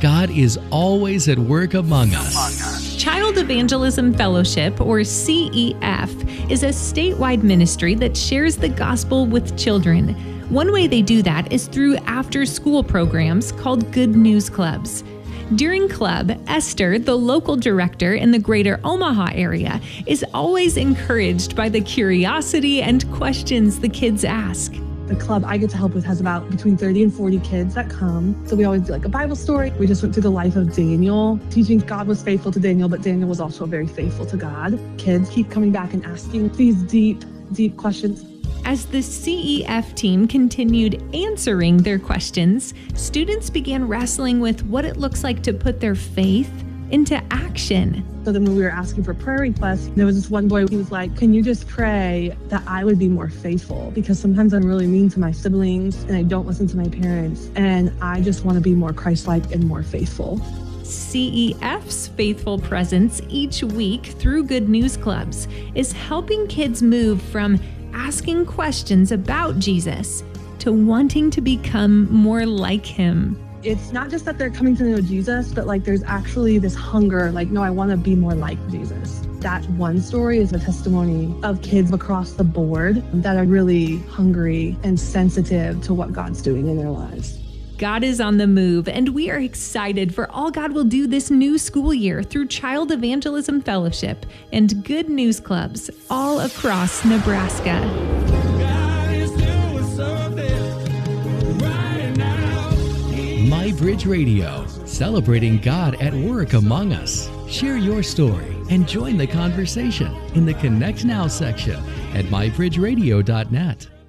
God is always at work among us. Child Evangelism Fellowship, or CEF, is a statewide ministry that shares the gospel with children. One way they do that is through after-school programs called Good News Clubs. During club, Esther, the local director in the greater Omaha area, is always encouraged by the curiosity and questions the kids ask. The club I get to help with has about between 30 and 40 kids that come. So we always do like a Bible story. We just went through the life of Daniel, teaching God was faithful to Daniel, but Daniel was also very faithful to God. Kids keep coming back and asking these deep, deep questions. As the CEF team continued answering their questions, students began wrestling with what it looks like to put their faith into action. So then when we were asking for prayer requests, there was this one boy, he was like, can you just pray that I would be more faithful? Because sometimes I'm really mean to my siblings and I don't listen to my parents. And I just want to be more Christ-like and more faithful. CEF's faithful presence each week through Good News Clubs is helping kids move from asking questions about Jesus to wanting to become more like him. It's not just that they're coming to know Jesus, but like there's actually this hunger, like, no, I want to be more like Jesus. That one story is a testimony of kids across the board that are really hungry and sensitive to what God's doing in their lives. God is on the move, and we are excited for all God will do this new school year through Child Evangelism Fellowship and Good News Clubs all across Nebraska. My Bridge Radio, celebrating God at work among us. Share your story and join the conversation in the Connect Now section at mybridgeradio.net.